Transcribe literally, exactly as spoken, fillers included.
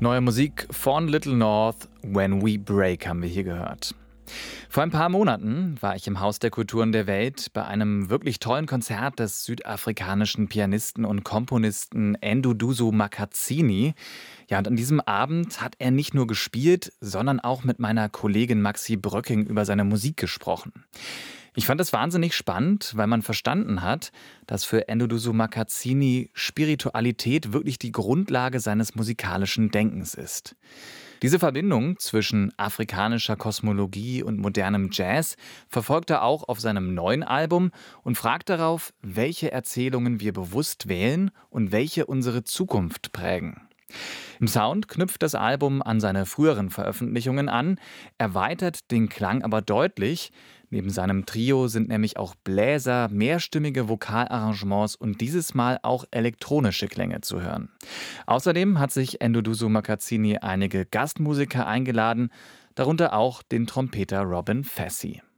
Neue Musik von Little North, When We Break haben wir hier gehört. Vor ein paar Monaten war ich im Haus der Kulturen der Welt bei einem wirklich tollen Konzert des südafrikanischen Pianisten und Komponisten Enduduzo Makatsini. Ja, und an diesem Abend hat er nicht nur gespielt, sondern auch mit meiner Kollegin Maxi Bröcking über seine Musik gesprochen. Ich fand das wahnsinnig spannend, weil man verstanden hat, dass für Enduduzo Makatsini Spiritualität wirklich die Grundlage seines musikalischen Denkens ist. Diese Verbindung zwischen afrikanischer Kosmologie und modernem Jazz verfolgt er auch auf seinem neuen Album und fragt darauf, welche Erzählungen wir bewusst wählen und welche unsere Zukunft prägen. Im Sound knüpft das Album an seine früheren Veröffentlichungen an, erweitert den Klang aber deutlich. Neben seinem Trio sind nämlich auch Bläser, mehrstimmige Vokalarrangements und dieses Mal auch elektronische Klänge zu hören. Außerdem hat sich Enduduzo Makatsini einige Gastmusiker eingeladen, darunter auch den Trompeter Robin Fessy.